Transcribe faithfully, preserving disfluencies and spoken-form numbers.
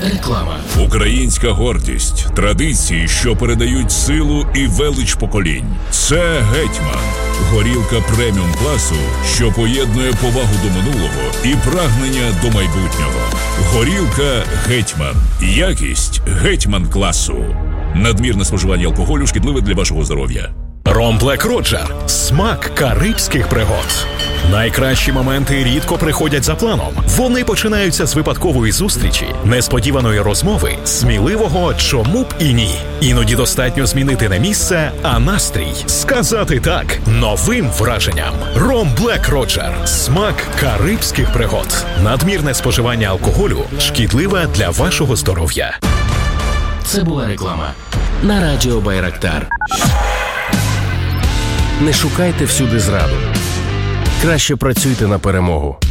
Реклама. Українська гордість, традиції, що передають силу і велич поколінь. Це «Гетьман». Горілка преміум класу, що поєднує повагу до минулого і прагнення до майбутнього. Горілка «Гетьман». Якість «Гетьман» класу. Надмірне споживання алкоголю шкідливе для вашого здоров'я. Ром Блек Роджер. Смак карибських пригод. Найкращі моменти рідко приходять за планом. Вони починаються з випадкової зустрічі, несподіваної розмови, сміливого «чому б і ні». Іноді достатньо змінити не місце, а настрій. Сказати «так» новим враженням. Ром Блек Роджер. Смак карибських пригод. Надмірне споживання алкоголю шкідливе для вашого здоров'я. Це була реклама на радіо Байрактар. Не шукайте всюди зраду. Краще працюйте на перемогу.